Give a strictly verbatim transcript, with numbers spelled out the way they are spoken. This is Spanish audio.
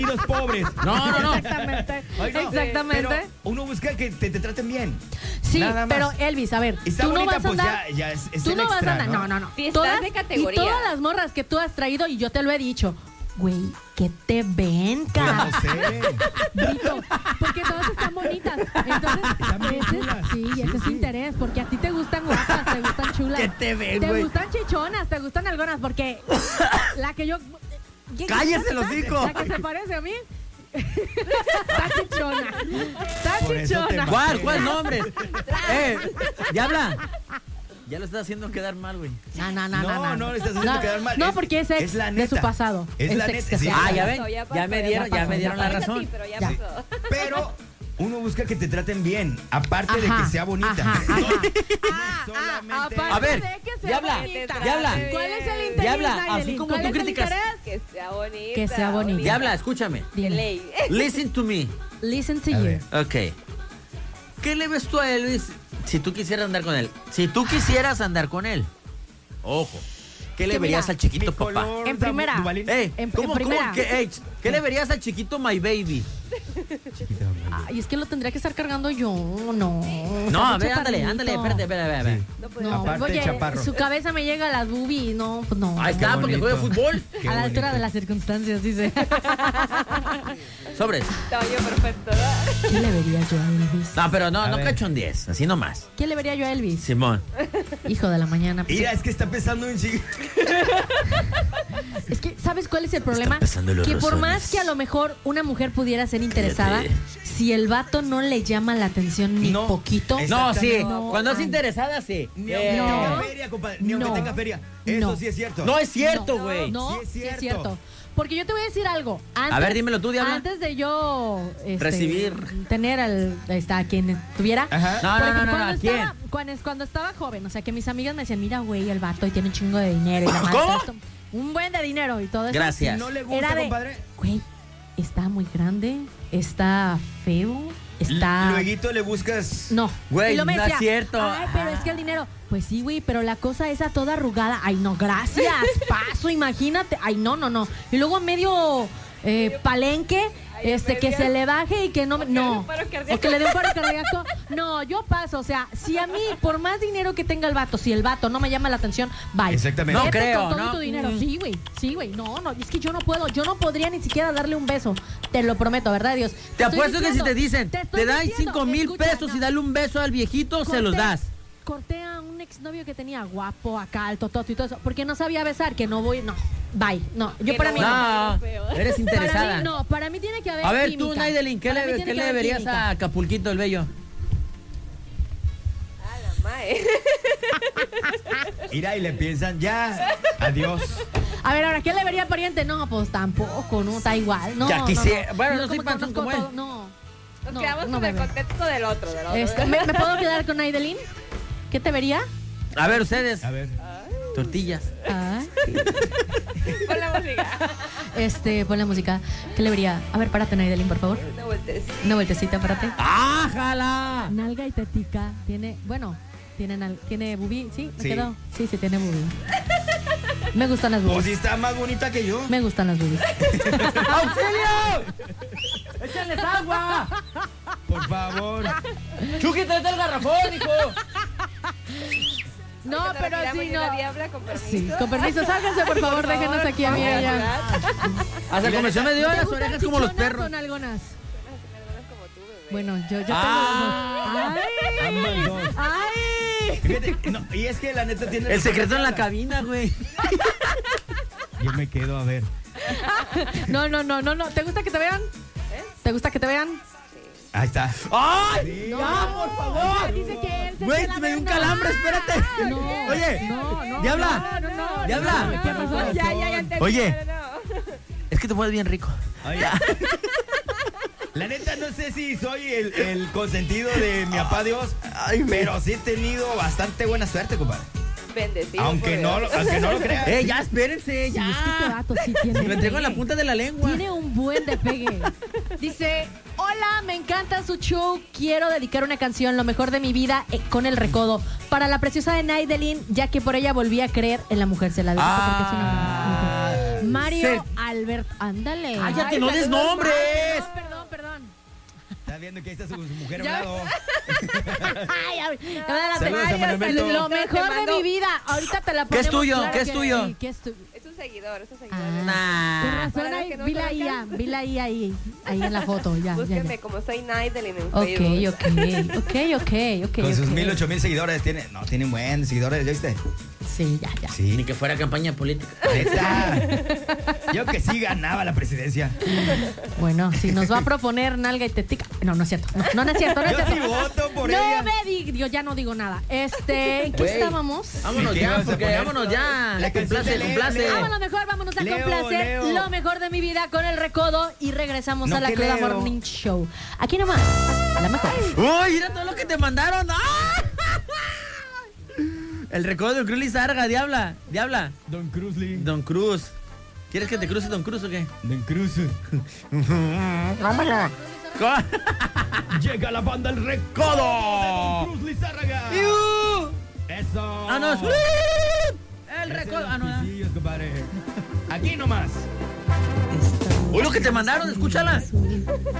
pobres. No, no, no. Exactamente. Ay, no, Exactamente. Pero uno busca que te, te traten bien. Sí, Nada más. pero Elvis, a ver, Está tú bonita, no vas a pues andar. ya, ya es, es Tú el no vas a extra, andar. ¿no? No, no, no. Fiestas Todas, de categoría. Y todas las morras que tú has traído, y yo te lo he dicho, güey, que te ven, Pues cara. no sé. Brito, porque todas están bonitas. Entonces, Están bien ese es- chulas. sí, Sí, ese es sí. interés, porque a ti te gustan guapas, te gustan chulas. Que te ven, Te güey. gustan chichonas, te gustan algonas, porque la que yo... ¿Qué- ¡Cállese qué- el hocico! La que se parece a mí. Está chichona. Está Por eso te chichona. ¿Cuál? ¿Cuál nombre? eh, Diabla. Ya lo estás haciendo quedar mal, güey. No, no, no, No, no. no le estás haciendo quedar mal. No, Es- porque es ex es la de neta. su pasado. Es la ex neta, de sí. su Ah, pasado. ya pasó, ven. ya Ya pasó, me ya dieron, ya pasó, me ya dieron la Parece a razón. ti, pero ya, Ya. pasó. Pero uno busca que te traten bien, aparte de Ajá, que sea bonita. ajá, ajá. No, Ah, solamente- ah, aparte A ver, de que sea Diabla, bonita. Diabla. ¿Cuál es el interés, Diabla, Nayeli? así como ¿Cuál tú es el criticas- interés? Que sea bonita. Que sea bonita. Diabla, escúchame. De Dime. ley. Listen to me. Listen to A you. ver. Ok. ¿Qué le ves tú a Elvis si tú quisieras andar con él? Si tú quisieras andar con él. Ojo. ¿Qué le que verías mira, al chiquito Mi papá? color En da- primera. Duvalín. Ey, En- ¿cómo, en primera. cómo? ¿Qué, ey, ¿qué le verías al chiquito my baby? Chiquita, mamá. Ay, es que lo tendría que estar cargando yo. No. No, a Está ver, ándale, chaparrito. ándale, espérate, espérate, espérate. Sí. No podemos. No, Aparte, oye, chaparro. su cabeza me llega a las boobies. No, pues no. Ahí Qué está, porque juega bonito. fútbol. Qué a la altura bonito. de las circunstancias, dice. Sobres. Tamaño perfecto, ¿verdad? ¿Qué le vería yo a Elvis? No, pero no, A no ver. cachondiez, así nomás. ¿Qué le vería yo a Elvis? Simón. Hijo de la mañana. pues, Mira, es que está pensando en sí. Es que, ¿sabes cuál es el problema? pesando los Que por rosones. más que a lo mejor una mujer pudiera ser interesada, Cállate. si el vato no le llama la atención ni No. poquito, Es- No, sí. No, Cuando es ay. interesada, sí. Ni Eh, aunque No. tenga feria, compadre. Ni aunque No. tenga feria. Eso No. sí es cierto. No es cierto, No, güey. No, Sí es sí es cierto. cierto. Porque yo te voy a decir algo. Antes, A ver, dímelo tú, Diabla. Antes de yo este, Recibir. tener al está a quien tuviera. Ajá. No, por no, no, ejemplo, no, cuando ¿a quién? estaba, cuando, cuando estaba joven, o sea, que mis amigas me decían, mira, güey, el vato y tiene un chingo de dinero. Y la madre, ¿Cómo? todo esto, un buen de dinero y todo eso. Gracias. Si no le gusta, Era de, compadre. güey, está muy grande, está feo, está... Lueguito le buscas. No. Güey, Y luego me no es decía, cierto. Ay, pero es que el dinero. Pues sí, güey, pero la cosa esa toda arrugada. Ay, no, gracias. Paso, imagínate. Ay, no, no, no. Y luego medio eh, palenque, Ay, este, que medio- se le baje y que no. O que le dé No. un paro cardíaco. O que le dé un paro cardíaco. No, yo paso. O sea, si a mí, por más dinero que tenga el vato, si el vato no me llama la atención, bye. Exactamente. No Vete creo, con todo ¿no? tu dinero. Mm. Sí, güey. Sí, güey. No, no. Es que yo no puedo. Yo no podría ni siquiera darle un beso. Te lo prometo, ¿verdad, Dios? Te estoy apuesto que si diciendo, te dicen, te, estoy dan diciendo, cinco mil escucha, pesos no. y dale un beso al viejito, se los Corté- das. Corté a un exnovio que tenía guapo, acá, alto, toto y todo eso, porque no sabía besar, que no voy, no, bye, no, yo Que para no mí no. No, feo. eres Para interesada. mí no, para mí tiene que haber A ver, química. tú, Naidelin, ¿qué Para mí le, tiene qué que le haber verías química. a Acapulquito el Bello? A la mae. Mira, y le piensan, ya. Adiós. A ver, ahora, ¿qué le vería pariente? No, pues tampoco, no, está igual, no, Ya no, quisiera- no. bueno, no Yo soy como panzón conozco como él. todo, No, Nos no, quedamos no, con el bebé. contexto del otro. Del otro. Este, ¿me, me puedo quedar con Naidelin? ¿Qué te vería? A ver, ustedes. A ver. Tortillas. Ah, Con la música. este, pon la música. ¿Qué le vería? A ver, párate, Naidelin, por favor. Una vueltecita. Una vueltecita, párate. ¡Ájala! Nalga y tetica. Tiene, bueno, tiene, nal- tiene bubí. ¿Sí? ¿Me Sí. quedó? Sí, sí, tiene bubí. Me gustan las Pues si bubis. está más bonita que yo. Me gustan las bubis. ¡Auxilio! ¡Échales agua! Por favor. ¡Chucky, tráete el garrafón, hijo! No, Ahorita pero retiramos sí, y la no. diabla, con permiso. Sí, con permiso, sálganse, por favor, déjenos aquí a mí y a ella. Hasta comenzó me dio ¿Te las gustan orejas como los chichonas perros. o nalgonas? Como tú, bebé. Bueno, yo, yo tengo Ah. dos. Ambas dos. ¡Ay! ¡Ay! Fíjate, no, y es que la neta tiene. El secreto en la cabina, güey. Yo me quedo a ver. No, no, no, no, no. ¿Te gusta que te vean? ¿Te gusta que te vean? Ahí está. ¡Ay! Sí. ¡Ya, por favor! Dice que él se Güey, queda me dio un viendo. calambre, espérate. No, Oye, no, no, Diabla. no, no, no, Diabla. no, ¿qué pasó? Ya, ya, ya entendí. Oye. pero no. Es que te mueves bien rico. Oye. La neta, no sé si soy el, el consentido de mi papá Dios, Ay, güey. pero sí he tenido bastante buena suerte, compadre. Bendecido. Aunque por no, Dios. lo- aunque no lo creas. ¡Eh, ya, espérense! Sí, ¡Ya! es que este vato sí tiene. Lo entrego en la pegue. punta de la lengua. Tiene un buen de pegue. Dice, hola, me encanta su show. Quiero dedicar una canción, lo mejor de mi vida, eh, con el recodo. Para la preciosa de Naidelin, ya que por ella volví a creer en la mujer. Se la dedico porque es una mujer. Mario Sí. Alberto. Ándale. Cállate, Ay, no des saludos, nombres. Perdón, perdón, perdón. Está viendo que ahí está su, su mujer a un Ya. lado. Ay, a ver, ya me da la Saludos a Mario, Manuel Alberto. Lo Te mejor de mando- mi vida. Ahorita te la ¿Qué ponemos. es tuyo? claro ¿Qué es que tuyo? sí, ¿Qué es tuyo? Es un seguidor, es un seguidor. Ah, Nah. con razón, Para los ahí, que no vila ahí, ya, conozcan. vila ahí, ahí, ahí en la foto, ya, ya, Búsquenme ya. como soy Naidelin en Ok, Facebook. ok, ok, ok, ok. Con sus ok. mil, ocho mil seguidores. Tiene, no, tienen buen seguidores, ¿ya viste? Sí, ya, ya. Sí. Ni que fuera campaña política. Neta. Yo que sí ganaba la presidencia. Bueno, si nos va a proponer nalga y tetica. No, no es cierto. No, no, no es cierto, no es Yo cierto. sí voto por no ella. me digo, yo ya no digo nada. Este, ¿en qué Güey. estábamos? Vámonos ¿Qué ya, ibas a porque poner? vámonos ya. La canción Complace, de Leo, complace. Leo. Vámonos mejor, vámonos a Leo, complacer Leo. lo mejor de mi vida con el recodo y regresamos No, a la que Cruda Leo. Morning Show. Aquí nomás, la mejor. Uy, mira todo lo que te mandaron. ¡Ah! El recodo de Cruz Lizarga, diabla, diabla. Don Cruzly. Don Cruz. ¿Quieres que te cruce Don Cruz o qué? Don Cruz. Vámonos. Llega la banda El Recodo. Cruz Lizárraga. Eso. Ah, no, es... El Ese recodo. es Ah, no, no. pisillos, compadre. Aquí nomás. Uy, lo que te mandaron, escúchala.